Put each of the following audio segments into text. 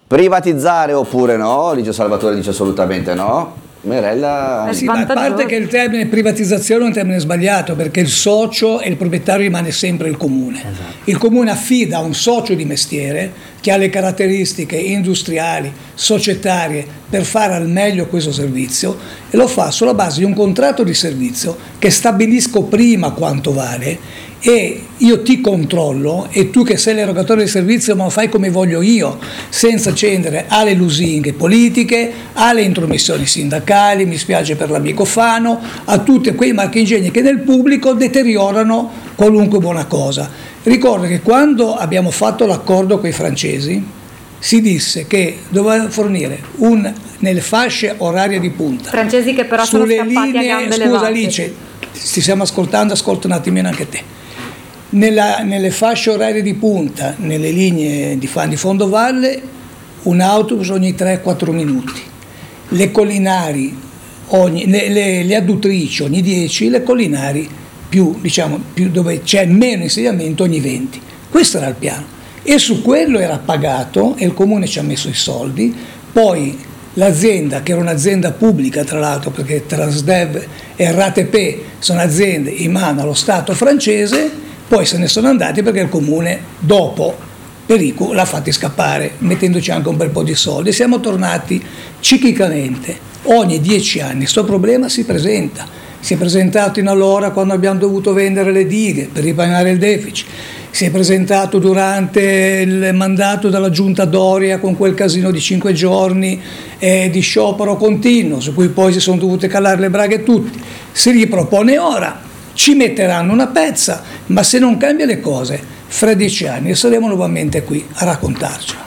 Privatizzare oppure no? Dice Salvatore, dice assolutamente no. Merella... Sì, ma a parte che il termine privatizzazione è un termine sbagliato, perché il socio e il proprietario rimane sempre il comune. Esatto. Il comune affida a un socio di mestiere che ha le caratteristiche industriali, societarie per fare al meglio questo servizio, e lo fa sulla base di un contratto di servizio che stabilisco prima quanto vale, e io ti controllo, e tu che sei l'erogatore del servizio me lo fai come voglio io, senza cedere alle lusinghe politiche, alle intromissioni sindacali, mi spiace per l'amico Fano, a tutti quei marchingegni che nel pubblico deteriorano qualunque buona cosa. Ricordo che quando abbiamo fatto l'accordo con i francesi si disse che doveva fornire nelle fasce orarie di punta, francesi che però sono scappati a gambe levate. Scusa Alice, ti stiamo ascoltando, ascolta un attimino anche te. Nelle fasce orarie di punta, nelle linee di fondovalle, un autobus ogni 3-4 minuti, le collinari, le adduttrici ogni 10, le collinari più dove c'è meno insediamento ogni 20. Questo era il piano, e su quello era pagato, e il comune ci ha messo i soldi. Poi l'azienda, che era un'azienda pubblica tra l'altro, perché Transdev e RATP sono aziende in mano allo Stato francese, poi se ne sono andati perché il comune dopo Perico l'ha fatti scappare, mettendoci anche un bel po' di soldi. Siamo tornati ciclicamente, ogni 10 anni questo problema si presenta. Si è presentato in allora quando abbiamo dovuto vendere le dighe per ripagare il deficit, si è presentato durante il mandato della giunta Doria con quel casino di 5 giorni di sciopero continuo, su cui poi si sono dovute calare le braghe tutti. Si ripropone ora, ci metteranno una pezza, ma se non cambia le cose, fra 10 anni saremo nuovamente qui a raccontarcelo.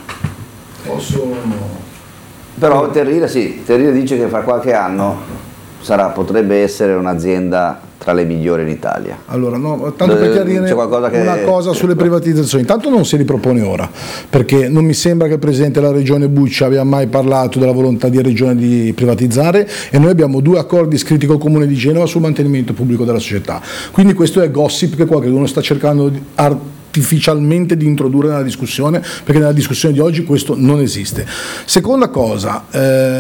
Però Terrire dice che fra qualche anno potrebbe essere un'azienda tra le migliori in Italia. Allora, no, tanto per chiarire una cosa sulle privatizzazioni, intanto non si ripropone ora, perché non mi sembra che il Presidente della Regione Bucci abbia mai parlato della volontà di Regione di privatizzare, e noi abbiamo 2 accordi scritti col Comune di Genova sul mantenimento pubblico della società, quindi questo è gossip che qualcuno sta cercando artificialmente di introdurre nella discussione, perché nella discussione di oggi questo non esiste. Seconda cosa,